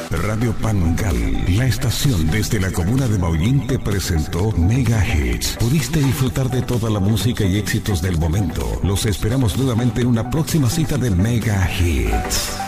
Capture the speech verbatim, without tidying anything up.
Radio Pangal, la estación desde la comuna de Maullín, te presentó Mega Hits. Pudiste disfrutar de toda la música y éxitos del momento. Los esperamos nuevamente en una próxima cita de Mega Hits.